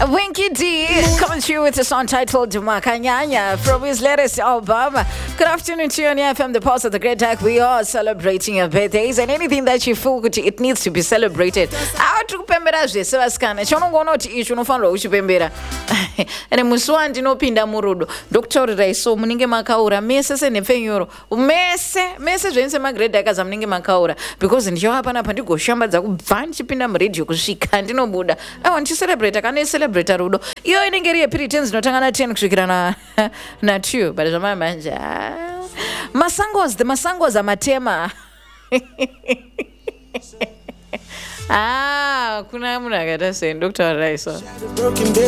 Winky D coming through with a song titled Makanyanya from his latest album. Good afternoon to you on FM, the pulse of the great dark. We are celebrating your birthdays and anything that you feel it needs to be celebrated. Pembera zvese vasikana chaunongoona kuti ichi unofanirwa kuchipembera ene musi wandinopinda murudo ndokutaurira iso munenge makaura mese senhepfenyuro mese zvense magredhi akaza munenge makaura because ndichava panapa ndigoshambadza kubva ndichipinda muredhiyo kusvika ndinobuda aiwa ndichicelebrata kana celebrata rudo iyo inenge iri yepiri 10 dzinotanga na10 kusvikira na 2 but zvamaya manje masangos amatema kuna munhu akaita sei ndokutaurira iso